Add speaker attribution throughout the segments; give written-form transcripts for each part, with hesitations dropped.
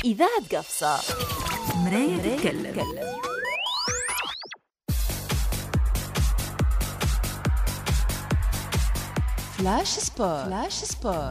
Speaker 1: إذاعة قفصة مراية تتكلم. فلاش سبور.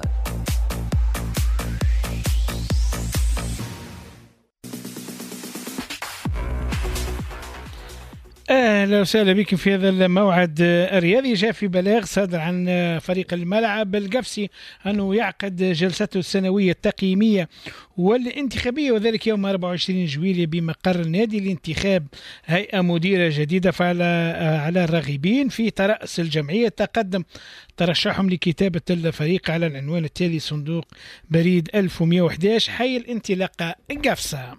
Speaker 2: أهلا وسهلا بكم في هذا الموعد الرياضي. جاء في بلاغ صادر عن فريق الملعب القفصي أنه يعقد جلسته السنوية التقييمية والانتخابية، وذلك يوم 24 جويلية بمقر النادي لانتخاب هيئة مديرة جديدة. على الراغبين في ترأس الجمعية تقدم ترشحهم لكتابة الفريق على العنوان التالي: صندوق بريد 1111 حي الانطلاقة قفصة.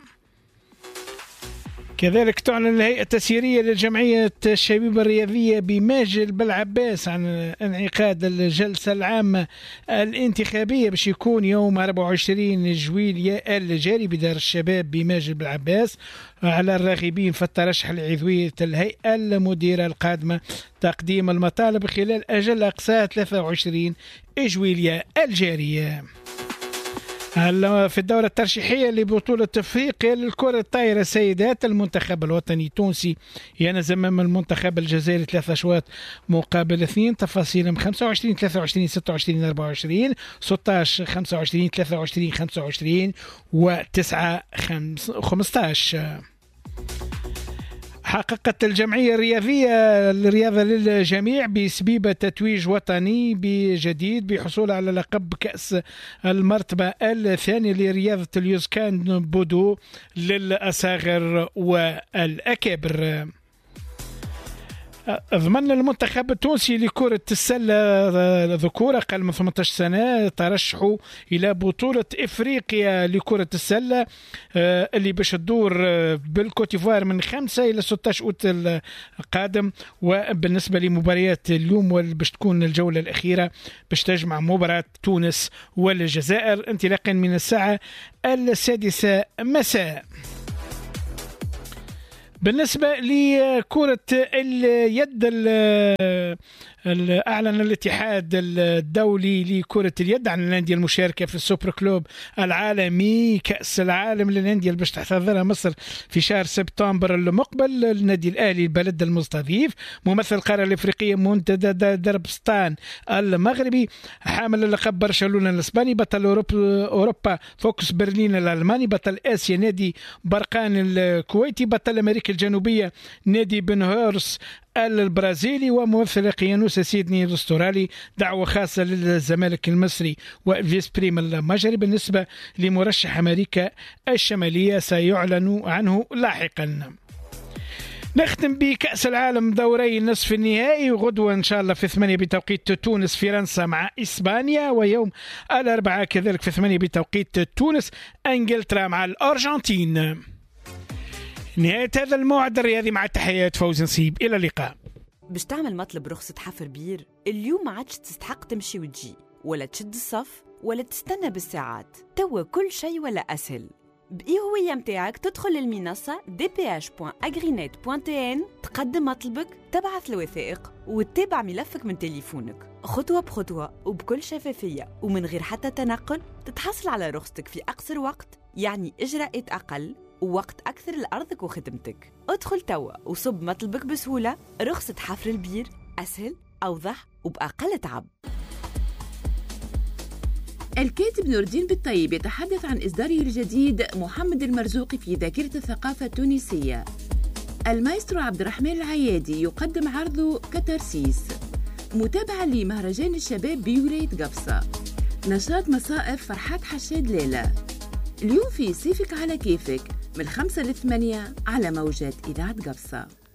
Speaker 2: كذلك تعلن الهيئة التسييرية للجمعية الشبيبة الرياضية بماجل بالعباس عن انعقاد الجلسة العامة الانتخابية باش يكون يوم 24 جويلية الجاري بدار الشباب بماجل بالعباس، على الراغبين في الترشح لعضوية الهيئة المديرة القادمة تقديم المطالب خلال أجل أقصى 23 جويلية الجارية. في الدورة الترشيحية لبطولة أفريقيا للكرة الطائرة سيدات، المنتخب الوطني التونسي ينهزم أمام المنتخب الجزائري 3 أشواط مقابل 2. تفاصيلهم 25 23 26 24 16 25 23 25 و9 15. حققت الجمعية الرياضية الرياضة للجميع بسبيبة تتويج وطني بجديد بحصول على لقب كأس المرتبة الثانية لرياضة اليوزكان بودو للأصاغر والأكابر. ضمن المنتخب التونسي لكرة السلة ذكور أقل من 18 سنة ترشحوا إلى بطولة إفريقيا لكرة السلة اللي باش تدور بالكوتيفوار من 5 إلى 16 أوت القادم. وبالنسبة لمباريات اليوم باش تكون الجولة الأخيرة باش تجمع مباراة تونس والجزائر انطلاقا من الساعة 6 مساء. بالنسبة لكرة اليد، أعلن الاتحاد الدولي لكرة اليد عن الأندية المشاركة في السوبر كلوب العالمي كأس العالم للأندية اللي باش تحتضنها مصر في شهر سبتمبر المقبل. النادي الأهلي البلد المستضيف ممثل القارة الإفريقية منتدى دربستان المغربي، حامل اللقب برشلونة الإسباني، بطل أوروبا فوكس برلين الألماني، بطل آسيا نادي برقان الكويتي، بطل أمريكا الجنوبية نادي بن هورس البرازيلي، وممثل قيانوس سيدني الاسترالي. دعوة خاصة للزمالك المصري وفيس بريم المجري. بالنسبة لمرشح أمريكا الشمالية سيعلن عنه لاحقا. نختم بكأس العالم دوري نصف النهائي، وغدوة إن شاء الله في 8 بتوقيت تونس فرنسا مع إسبانيا، ويوم الأربعاء كذلك في 8 بتوقيت تونس إنجلترا مع الأرجنتين. نهاية هذا الموعد الرياضي مع تحيات فوز نصيب، إلى اللقاء.
Speaker 1: باش تعمل مطلب رخصة حفر بير اليوم ما عادش تستحق تمشي وتجي ولا تشد الصف ولا تستنى بالساعات، توا كل شيء ولا أسهل. بإي هوية متاعك تدخل للمنصة dph.agrinet.tn، تقدم مطلبك، تبعث الوثائق وتتابع ملفك من تليفونك خطوة بخطوة وبكل شفافية ومن غير حتى تنقل. تتحصل على رخصتك في أقصر وقت، يعني إجراءات أقل ووقت أكثر لأرضك وخدمتك. ادخل توا وصب مطلبك بسهولة. رخصة حفر البير أسهل، أوضح وبأقل تعب.
Speaker 3: الكاتب نور الدين بالطيب يتحدث عن إصداره الجديد محمد المرزوقي في ذاكرة الثقافة التونسية. المايسترو عبد الرحمن العيادي يقدم عرضه كتارسيس، متابعة لمهرجان الشباب بولاية قفصة. نشاط مصائف فرحات حشاد ليلى اليوم في صيفك على كيفك من 5 ل 8 على موجات إذاعة قفصة.